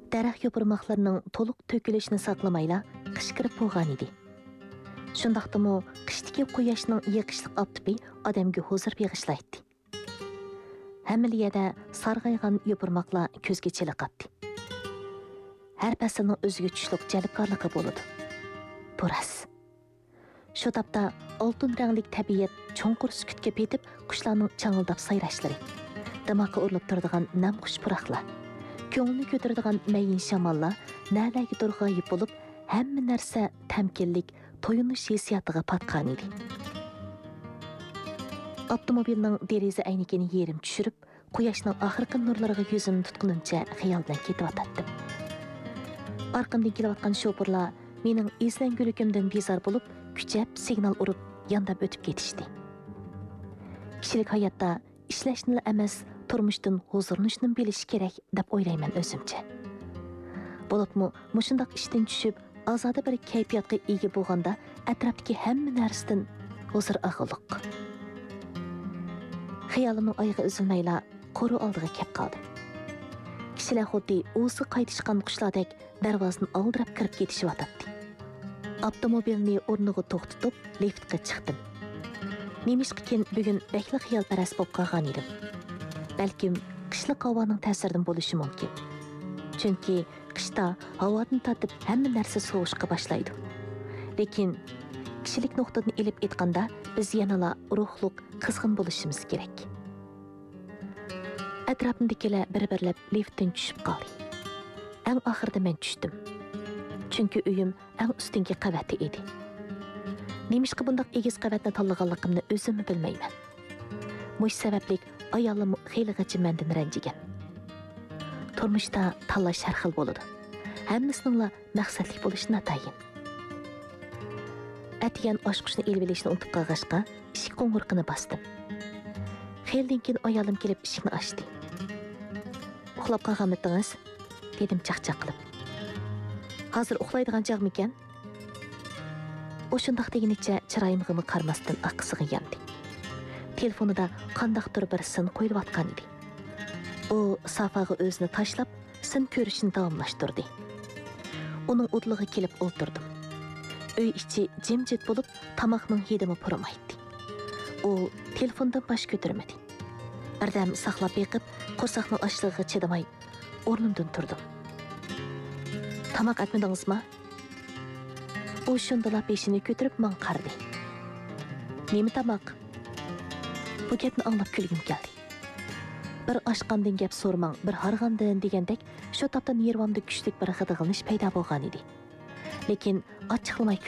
daraxt yo'pirmoqlarining to'liq to'kilishini saqlamayla qish kirib bo'lgan edi. Shundaqdimi qishdagi quyoshning yiqishliq optipi odamga huzur beg'ishlaydi. Hamiliyada sarg'aygan yo'pirmoqlar ko'zga chiliqadi. Har faslning o'ziga tushliq jalbkorligi bo'ladi. Bu rost. Shu topda oltin ranglik tabiat cho'nqur sukutga petib, qushlarning changildab sayrashlari, dimoqqa urilib turadigan nam qush puroqlar, ko'ngilni ko'taradigan mayin shamollar nalarga turg'ayib bo'lib, hamma narsa tamkinlik, to'yinish hissiyotiga patgan edi. Avtomobilning deraza aynigini yerim tushirib, quyoshning oxirgi nurlariga yuzimni tutqunimcha xayol bilan ketyotdim. Arqamdan kelayotgan shofirlar mening izlanguligimdan bezor bo'lib, kuchab signal urib, yondab o'tib ketishdi. Kishilik hayotda ishlashni emas, turmushdan huzurlanishni bilish kerak deb o'ylayman o'zimcha. Bo'libmi, mushundaq ishdan tushib, ozoda bir kayfiyatga ega bo'lganda, atrofdagi hamma narsadan huzur ag'iliq. Xayolimning oyog'i uzilmayla qo'ru oldiga kelib qoldim. Kishilar xuddi o'zi qaytishgan qushlardek darvozani oldirab kirib ketishyapti. Avtomobilni o'rniga to'xtatib, liftga chiqdim. Nemishqikin bugun bakli xiyolparast bo'lib qolgan edim. Balkim qishliq havoning ta'siridan bo'lishi mumkin. Chunki qishda havodan tatib hamma narsa sovishga boshlaydi. Lekin kishilik nuqtadan elib aytganda biz yanala ruhliq, qizg'in bo'lishimiz kerak. Atrofimdagilar bir-birlab liftdan tushib qoldi. Eng oxirida men tushdim. Chunki uyim eng ustungi qavatda edi. Nemishqa bundoq egiz qavatni tanlaganligimni o'zim bilmayman. Mush sababli ayolim xeylig'icha mendan ranjigan. Turmushda tanlash har xil bo'ladi. Hammasining maqsadli bo'lishi natayin. Atigan oshqushni elib olishni unutib qolg'ashqa, eshik qo'ng'irqini bosdim. Xeyildan keyin ayolim kelib eshikni ochdi. Uxlab qolganmidingiz? Dedim chaqchaq qilib. Hozir uxlaydigan chog'mikan? O shundoq degunicha chiroyimga qarmasdan aqisiga yandi. Telefonida qandaqdir bir sin qo'yilayotgan edi. U safaga o'zini tashlab, sin ko'rishini davomlashtirdi. Uning o'tlig'iga kelib o'ltirdim. Uy ichi jimjit bo'lib, tomoqning hidimi puramaydi. U telefondan bosh ko'tarmadi. Birdam saqlab beqib, qo'rsaqning ochlig'iga chidamay, o'rnimdan turdim. Tamoq atmadingizmi? U shundala beshini ko'tarib men qaradi. Nima tamoq? Bu gapni anglab kulgim keldi. Bir oshqandan gap so'rmang, bir harg'andan degandek, shu topda nervamda kuchlik bir g'idig'inish paydo bo'lgan edi. Lekin ochiqlamay